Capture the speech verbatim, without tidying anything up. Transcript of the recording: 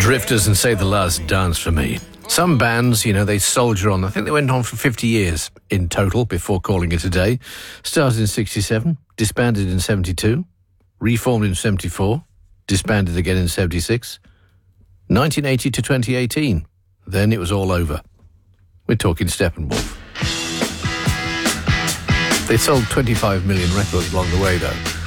Drifters and Say the Last Dance for Me. Some bands, you know, they soldier on. I think they went on for fifty years in total before calling it a day. Started in sixty-seven, disbanded in seventy-two, reformed in seventy-four, disbanded again in seventy-six, nineteen eighty to twenty eighteen. Then it was all over. We're talking Steppenwolf. They sold twenty-five million records along the way, though.